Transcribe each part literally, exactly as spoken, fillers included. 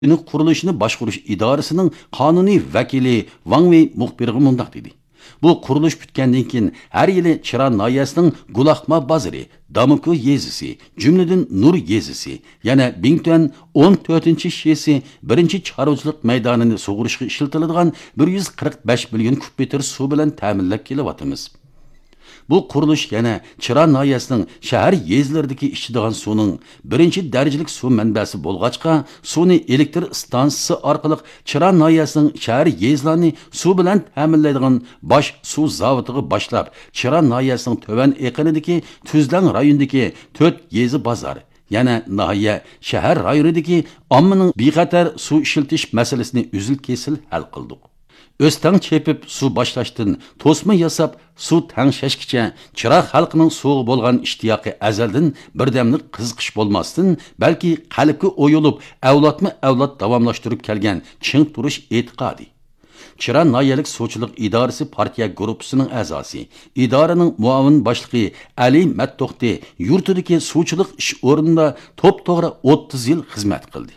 qurilishini boshqarish idorasining qonuniy vakili Wang Wei muxbirga mundaq dedi. Bu qurilish bitgandan keyin har yili Chiran noyasining Gulaqma bozori, Damuku yezisi, jumladan Nur yezisi, yana Bingtuan o'n to'rtinchi shesi birinchi chorvachilik maydonini sug'urishga ishlatiladigan bir yuz qirq besh million kub metr suv bilan ta'minlab kelyapmiz. Bu qurilish yana Chiran noyasining shahar yezlaridagi ichadigan suvning birinchi darajalik suv manbasi bo'lg'achqa, suvni elektr stansiyasi orqali Chiran noyasining shahar yezlarini suv bilan ta'minlaydigan bosh suv zavodiga boshlab, Chiran noyasining to'van eqinidagi Tuzlang rayonidagi to'rt yezi bozor, yana nahiya shahar rayonidagi ommaning bexatar suv ishiltish masalasini uzil-kesil hal qildik. O'stang chepib suv boshlashdan to'sma yasab suv tangshashgacha Chiroq xalqining suvga bo'lgan ishtiyoqi azaldan birdamlik qiziqish bo'lmasdan, balki qalbga o'yilib, avlodma avlod davomlashtirib kelgan ching turish e'tiqodi. Chiran noyalik suvchilik idorasi partiya guruhisining a'zosi, idoraning muavin boshlig'i Ali Matto'xti yurtidagi suvchilik ish o'rnida to'p-to'g'ri o'ttiz yil xizmat qildi.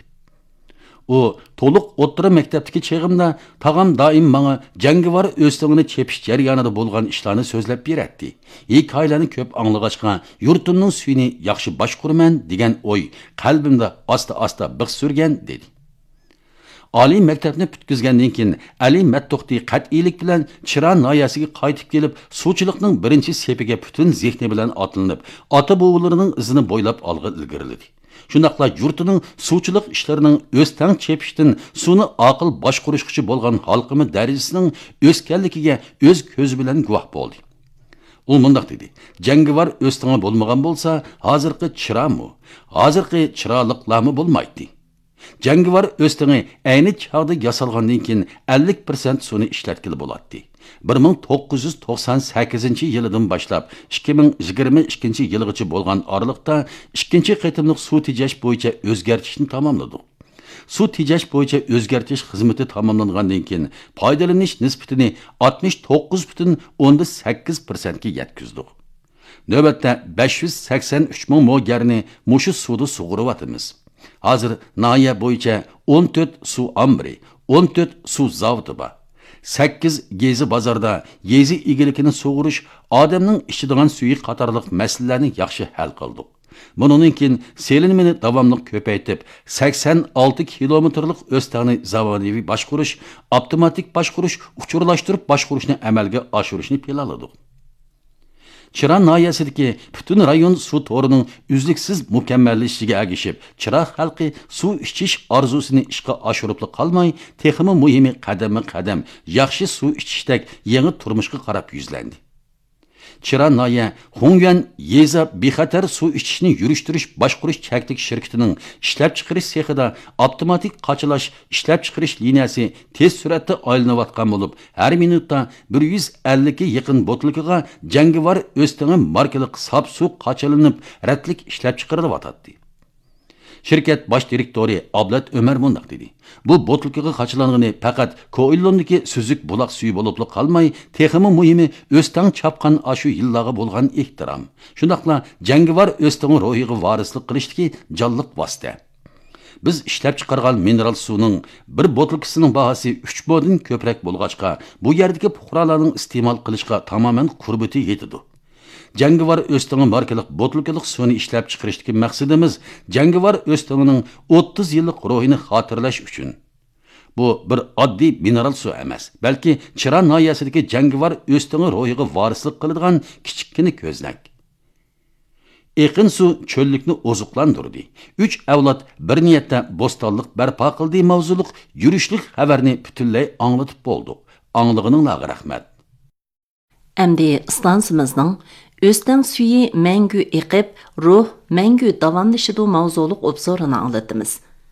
U to'liq o'ttira maktabdagi cheg'imda tag'am doim menga jangovar o'stingini chepish jarayonida bo'lgan ishlarni so'zlab beradi. Hikoyalarni ko'p anglag'achqa yurtimning suyini yaxshi boshquraman degan o'y qalbimda asta-asta biq surgan dedi. Oliy maktabni bitkizgandan keyin Ali Matto'xti qat'iylik bilan Chiran noyasiga qaytib kelib, suvchilikning birinchi sepiga butun zehni bilan otlanib, ota-bobolarining izini bo'ylab olg'a ilgariladi. Shundaqla yurtining suvchilik ishlarining o'stang chepishdan suvni aql boshqarishchi bo'lgan xalqimi darajasining o'sganligiga o'z ko'zi bilan guvoh bo'ldi. U mundaq dedi: "Jangovar o'stingi bo'lmagan bo'lsa, hozirgi Chiranmi, hozirgi chiroqliqlarmi bo'lmaydi. Jangovar o'stingi ayni chog'da yasalgandan keyin ellik foiz suvni ishlatkili bo'ladi. bir ming to'qqiz yuz to'qson sakkizinchi yildan boshlab ikki ming yigirma ikkinchi yilgacha bo'lgan oraliqda ikkinchi qitimliq suv tejash bo'yicha o'zgartishni tamomladik. Suv tejash bo'yicha o'zgartish xizmati tamomlangandan keyin foydalanish nisbatini oltmish to'qqiz butun o'ndan sakkiz foiz ga yetkazdik. Navbatda besh yuz sakson uch ming mo'garni mushu suvda sug'uryapmiz. Hozir nahiya bo'yicha o'n to'rt suv ombiri, o'n to'rt suv zavodi bor. sakkiz gezi bozorda yezi egilikini sug'urish, odamning ichadigan suvi qatorliq masalalarni yaxshi hal qildik. Bundan keyin selinmani davomli ko'paytib, sakson olti kilometrlik o'stani zamonaviy boshqarish, avtomatik boshqarish, uchurlashtirib boshqarishni amalga oshirishni planladik. Chiran noyasidagi butun rayon suv to'rining uzluksiz mukammallashishiga ergishib, Chiroq xalqi suv ichish orzusini ishga oshirib qolmay, texmi muhimi qadam-qadam yaxshi suv ichishdak yangi turmushga qarab yuzlandi. Chiran noya Xungyuan yeza bexatar suv ichishni yurishtirish boshqarish chaklik shirkatining ishlab chiqarish sexida avtomatik qachilash ishlab chiqarish liniyasi tez suratda aylanayotgan bo'lib, har minutda bir yuz ellik ga yaqin botilkaga jangovar o'stingi markali sap suv qachilanib, ratlik ishlab chiqarilyapti. Şirket baş direktori Ablat Ömer mundaq dedi: "Bu botilkaga qachilanğını faqat Koillondagi süzük bulaq suyu bo'lib qalmay, texmi muhimi o'stang chapqan ashu yillarga bo'lgan ehtirom. Shundaqla jangovar o'stingi ro'yiga varislik qilishdagi jonliq vosita. Biz ishlab chiqargan mineral suvning bir botilkasining bahasi uch bodin ko'proq bo'lg'achqa, bu yerdagi fuqarolarning iste'mol qilishga tamoman qurbati yetadi. Jangovar o'stingi markalik botilkalik suvni ishlab chiqarishdagi maqsadimiz jangovar o'stingining o'ttiz yillik ruhini xotirlash uchun. Bu bir oddiy mineral suv emas, balki Chiran noyasidagi jangovar o'stingi ruhiga varislik qiladigan kichikkina ko'znak. Eqin suv cho'llikni ozuqlandirdi. uch avlod bir niyatda bo'stonlik barpo qildi mavzuliq yurishlik xabarni butunlay anglatib bo'ldik. Anglığınızga rahmat. Әмді станцымыздың O'stan suyi мәңгү eqib, ruh мәңгү davamlaşıdı mavzuluq obzorunu anlatımız.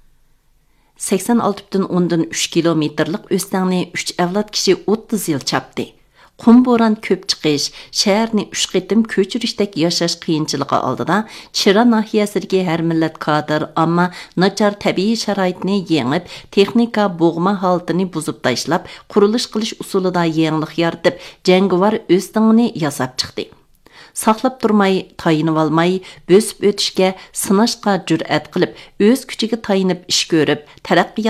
sakson olti butun o'ndan uch kilometrlik O'stanni uch avlod kishi o'ttiz yil chapdi. Qum bo'ron ko'p chiqish, shaharni uch qitim ko'chirishdek yashash qiyinchiligi oldida Chiran nahiyasidagi har millat kadr, ammo nachar tabiiy sharoitni yengib, texnika bo'g'ma holatini buzib tashlab, qurilish qilish usulida yangilik yaratib, jangovar O'stanni yasab chiqdi. saqlab turmay, tayinib olmay, bösüp o'tishga, sinashqa jur'at qilib, o'z kuchiga tayinib ish ko'rib, taraqqiyot